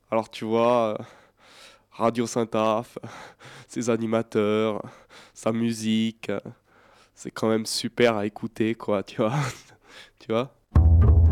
Alors tu vois, Radio Saint-Arf, ses animateurs, sa musique, c'est quand même super à écouter, quoi, tu vois. Tu vois?